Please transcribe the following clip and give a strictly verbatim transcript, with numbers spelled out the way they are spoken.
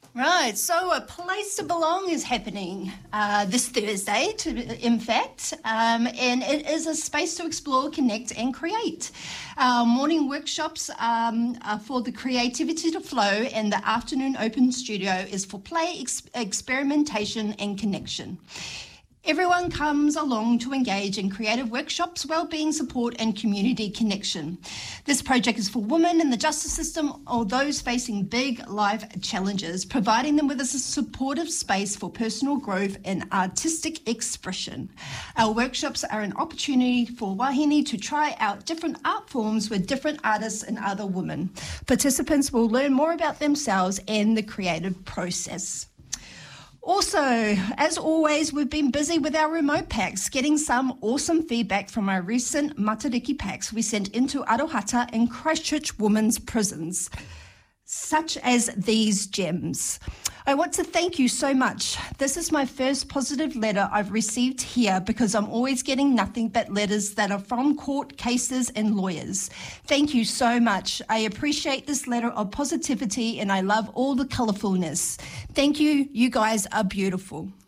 Right, so a place to belong is happening uh, this Thursday, to, in fact, um, and it is a space to explore, connect and create. Our morning workshops um, are for the creativity to flow, and the afternoon open studio is for play, ex- experimentation and connection. Everyone comes along to engage in creative workshops, wellbeing support and community connection. This project is for women in the justice system or those facing big life challenges, providing them with a supportive space for personal growth and artistic expression. Our workshops are an opportunity for wahine to try out different art forms with different artists and other women. Participants will learn more about themselves and the creative process. Also, as always, we've been busy with our remote packs, getting some awesome feedback from our recent Matariki packs we sent into Arohata and Christchurch women's prisons, such as these gems. I want to thank you so much. This is my first positive letter I've received here because I'm always getting nothing but letters that are from court cases and lawyers. Thank you so much. I appreciate this letter of positivity and I love all the colourfulness. Thank you. You guys are beautiful.